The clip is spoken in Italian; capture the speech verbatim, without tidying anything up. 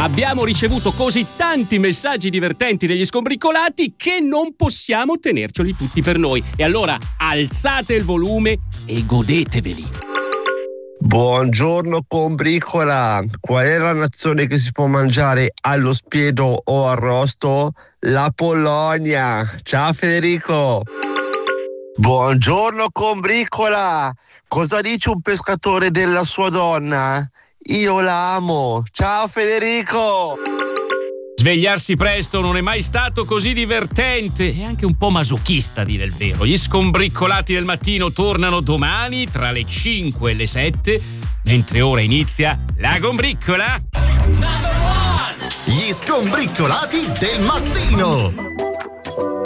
Abbiamo ricevuto così tanti messaggi divertenti degli skombricolati che non possiamo tenerceli tutti per noi. E allora alzate il volume e godeteveli. Buongiorno combricola, qual è la nazione che si può mangiare allo spiedo o arrosto? La Polonia. Ciao Federico. Buongiorno combricola, cosa dice un pescatore della sua donna? Io la amo. Ciao Federico. Svegliarsi presto non è mai stato così divertente e anche un po' masochista, a dire il vero. Gli skombricolati del mattino tornano domani tra le cinque e le sette, mentre ora inizia la combriccola. Gli skombricolati del mattino.